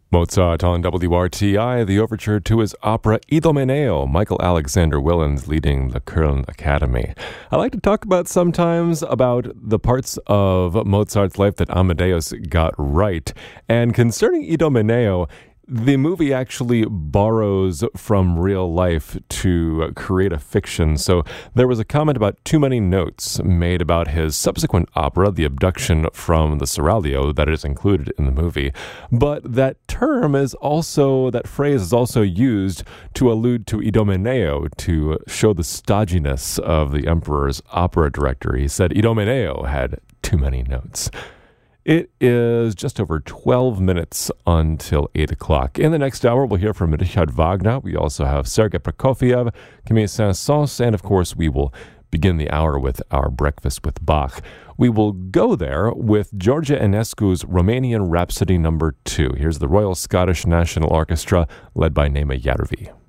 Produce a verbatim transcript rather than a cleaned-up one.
Mozart on W R T I, the overture to his opera Idomeneo, Michael Alexander Willens leading the Köln Academy. I like to talk about sometimes about the parts of Mozart's life that Amadeus got right. And concerning Idomeneo, the movie actually borrows from real life to create a fiction. So there was a comment about too many notes made about his subsequent opera, The Abduction from the Seraglio, that is included in the movie. But that term is also, that phrase is also used to allude to Idomeneo, to show the stodginess of the emperor's opera director. He said Idomeneo had too many notes. It is just over twelve minutes until eight o'clock. In the next hour, we'll hear from Richard Wagner. We also have Sergei Prokofiev, Camille Saint-Saëns, and of course, we will begin the hour with our Breakfast with Bach. We will go there with George Enescu's Romanian Rhapsody number two. Here's the Royal Scottish National Orchestra, led by Nema Järvi.